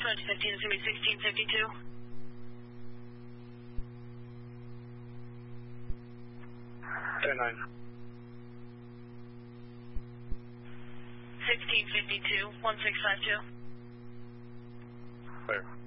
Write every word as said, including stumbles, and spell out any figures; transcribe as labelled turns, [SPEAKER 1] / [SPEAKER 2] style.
[SPEAKER 1] Approach fifteen is going to be sixteen fifty-two.
[SPEAKER 2] ten nine.
[SPEAKER 1] sixteen fifty-two, one six five two.
[SPEAKER 2] Clear.